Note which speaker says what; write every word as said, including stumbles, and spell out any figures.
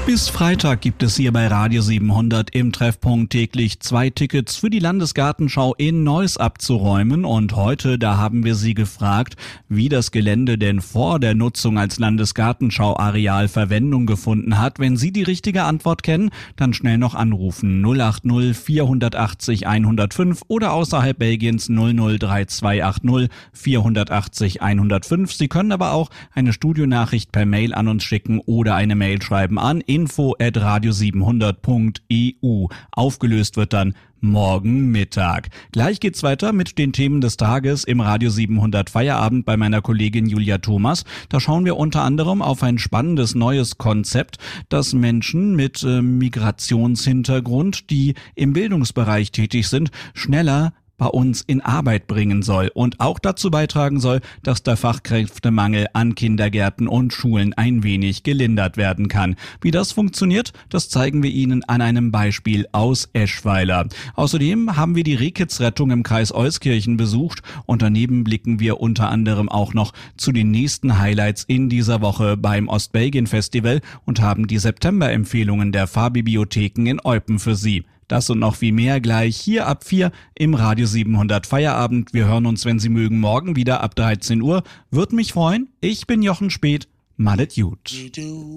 Speaker 1: Bis Freitag gibt es hier bei Radio siebenhundert im Treffpunkt täglich zwei Tickets für die Landesgartenschau in Neuss abzuräumen. Und heute, da haben wir Sie gefragt, wie das Gelände denn vor der Nutzung als Landesgartenschau-Areal Verwendung gefunden hat. Wenn Sie die richtige Antwort kennen, dann schnell noch anrufen null acht null vierhundertachtzig hundertfünf oder außerhalb Belgiens null null drei zwei acht null vierhundertachtzig hundertfünf. Sie können aber auch eine Studionachricht per Mail an uns schicken oder eine Mail schreiben an info at radio siebenhundert punkt e u. Aufgelöst wird dann morgen Mittag. Gleich geht's weiter mit den Themen des Tages im Radio siebenhundert Feierabend bei meiner Kollegin Julia Thomas. Da schauen wir unter anderem auf ein spannendes neues Konzept, das Menschen mit äh, Migrationshintergrund, die im Bildungsbereich tätig sind, schneller bei uns in Arbeit bringen soll und auch dazu beitragen soll, dass der Fachkräftemangel an Kindergärten und Schulen ein wenig gelindert werden kann. Wie das funktioniert, das zeigen wir Ihnen an einem Beispiel aus Eschweiler. Außerdem haben wir die Rehkitzrettung im Kreis Euskirchen besucht und daneben blicken wir unter anderem auch noch zu den nächsten Highlights in dieser Woche beim Ostbelgien-Festival und haben die September-Empfehlungen der Fahrbibliotheken in Eupen für Sie. Das und noch viel mehr gleich hier ab vier im Radio siebenhundert Feierabend. Wir hören uns, wenn Sie mögen, morgen wieder ab dreizehn Uhr. Würde mich freuen. Ich bin Jochen Speth. Malet gut.